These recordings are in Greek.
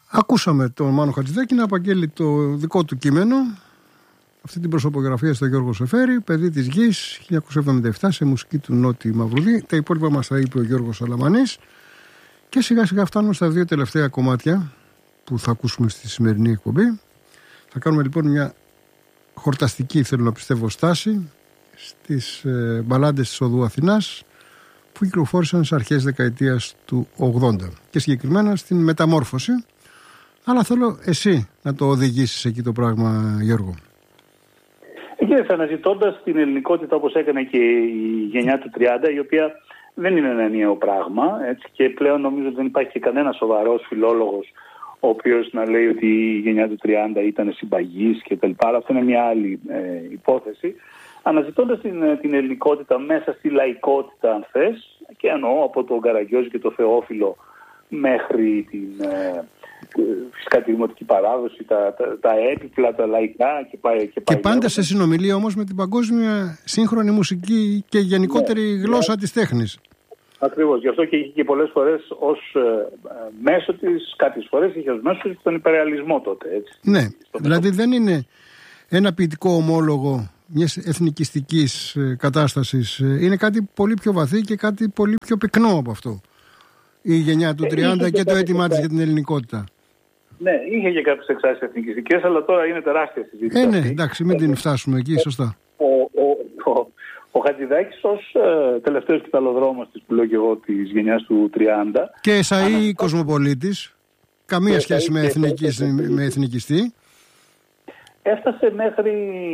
Ακούσαμε τον Μάνο Χατζηδάκη να απαγγέλει το δικό του κείμενο, αυτή την προσωπογραφία στο Γιώργο Σεφέρη, παιδί της γης, 1977, σε μουσική του Νότι Μαυρουδή. Τα υπόλοιπα μας τα είπε ο Γιώργος Σαλαμανής. Και σιγά σιγά φτάνουμε στα δύο τελευταία κομμάτια που θα ακούσουμε στη σημερινή εκπομπή. Θα κάνουμε λοιπόν μια χορταστική, θέλω να πιστεύω, στάση στις μπαλάντες της Οδού Αθηνάς που κυκλοφόρησαν στις αρχές δεκαετίας του 80 και συγκεκριμένα στην Μεταμόρφωση. Αλλά θέλω εσύ να το οδηγήσεις εκεί το πράγμα, Γιώργο. Κύριε, αναζητώντας την ελληνικότητα όπως έκανε και η γενιά του 30, η οποία δεν είναι ένα ενιαίο πράγμα, έτσι, και πλέον νομίζω ότι δεν υπάρχει και κανένα σοβαρός φιλόλογος ο οποίος να λέει ότι η γενιά του 30 ήταν συμπαγής και τα λοιπά, αλλά αυτό είναι μια άλλη υπόθεση. Αναζητώντας την ελληνικότητα μέσα στη λαϊκότητα, αν θες, και εννοώ από τον Καραγκιόζη και τον Θεόφιλο μέχρι φυσικά τη δημοτική παράδοση, τα έπιπλα, τα λαϊκά και πάει. Και πάντα σε συνομιλία όμως με την παγκόσμια σύγχρονη μουσική και γενικότερη γλώσσα της τέχνης. Ακριβώς. Γι' αυτό και πολλές φορές ως μέσο της, κάποιες φορές είχε ως μέσο της τον υπερεαλισμό τότε. Έτσι. Ναι, δηλαδή δεν είναι ένα ποιητικό ομόλογο μιας εθνικιστικής κατάστασης. Είναι κάτι πολύ πιο βαθύ και κάτι πολύ πιο πυκνό από αυτό. Η γενιά του 30 και το αίτημά της για την ελληνικότητα. Ναι, είχε και κάποιες εξάσεις εθνικιστικές, αλλά τώρα είναι τεράστια συζήτηση. Ναι, εντάξει, μην την φτάσουμε εκεί, σωστά. Ο Χατζηδάκης ως τελευταίος κυταλοδρόμος της, που λέω και εγώ, της γενιάς του 30. Και εσαΐ κοσμοπολίτης, καμία σχέση με εθνικιστή. Έφτασε μέχρι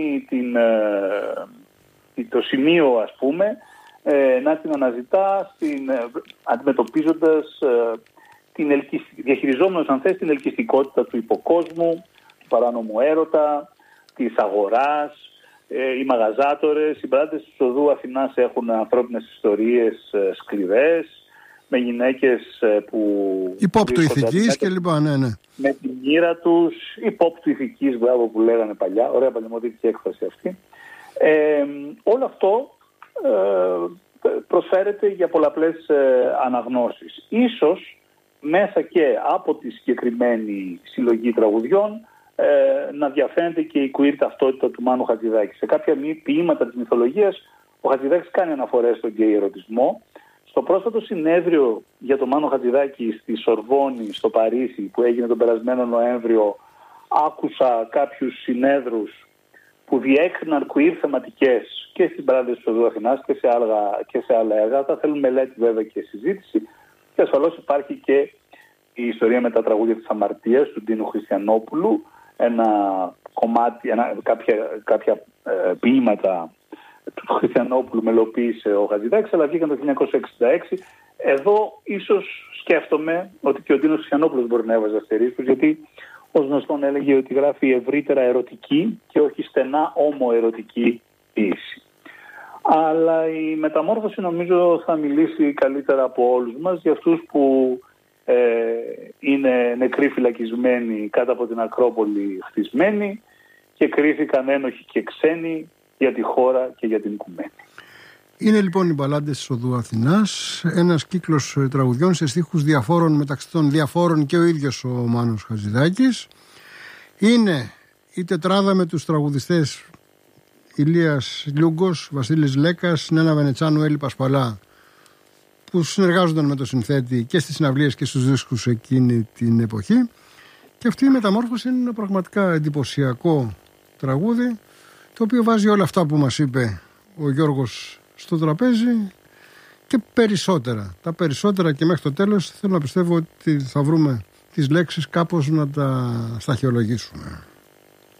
το σημείο, ας πούμε, να την αναζητά αντιμετωπίζοντας διαχειριζόμενος, αν θες, την ελκυστικότητα του υποκόσμου, του παράνομου έρωτα, της αγοράς. Οι μαγαζάτορες, οι μπράντες της Οδού Αθηνάς έχουν ανθρώπινες ιστορίες σκληρές, με γυναίκες που υπόπτου ηθικής και λοιπά, ναι. Με τη μοίρα τους, υπόπτου ηθικής, μπράβο, που λέγανε παλιά, ωραία παλαιομοδίτικη έκφραση αυτή. Όλο αυτό προσφέρεται για πολλαπλές αναγνώσεις. Ίσως μέσα και από τη συγκεκριμένη συλλογή τραγουδιών να διαφαίνεται και η queer ταυτότητα του Μάνου Χατζηδάκη. Σε κάποια ποίηματα της μυθολογίας ο Χατζηδάκης κάνει αναφορές στον γκέι ερωτισμό. Στο πρόσφατο συνέδριο για τον Μάνο Χατζηδάκη στη Σορβόνη, στο Παρίσι, που έγινε τον περασμένο Νοέμβριο, άκουσα κάποιους συνέδρους που διέκριναν queer θεματικές και στις μπράντες του Οδού Αθηνάς και σε άλλα έργα. Θα θέλουν μελέτη βέβαια και συζήτηση. Και ασφαλώς υπάρχει και η ιστορία με τα τραγούδια της αμαρτίας του Ντίνου Χριστιανόπουλου, ένα κομμάτι, κάποια ποίηματα του Χριστιανόπουλου μελοποίησε ο Χατζηδάκης, αλλά βγήκαν το 1966. Εδώ ίσως σκέφτομαι ότι και ο Ντίνος Χριστιανόπουλος μπορεί να έβαζε αστερίσκους, γιατί ως γνωστόν έλεγε ότι γράφει ευρύτερα ερωτική και όχι στενά ομοερωτική ποίηση. Αλλά η μεταμόρφωση νομίζω θα μιλήσει καλύτερα από όλους μας για αυτούς που είναι νεκροί φυλακισμένοι κάτω από την Ακρόπολη χτισμένοι και κρίθηκαν ένοχοι και ξένοι για τη χώρα και για την οικουμένη. Είναι λοιπόν οι μπαλάντες της Οδού Αθηνάς, ένας κύκλος τραγουδιών σε στίχους διαφόρων, μεταξύ των διαφόρων και ο ίδιος ο Μάνος Χατζηδάκης. Είναι η τετράδα με τους τραγουδιστές Ηλίας Λιούγκος, Βασίλης Λέκας, Νένα Βενετσάνου, Έλλη Πασπαλά, που συνεργάζονταν με το συνθέτη και στις συναυλίες και στους δίσκους εκείνη την εποχή. Και αυτή η μεταμόρφωση είναι ένα πραγματικά εντυπωσιακό τραγούδι, το οποίο βάζει όλα αυτά που μας είπε ο Γιώργος στο τραπέζι και περισσότερα. Τα περισσότερα, και μέχρι το τέλος θέλω να πιστεύω ότι θα βρούμε τις λέξεις κάπως να τα σταχυολογήσουμε.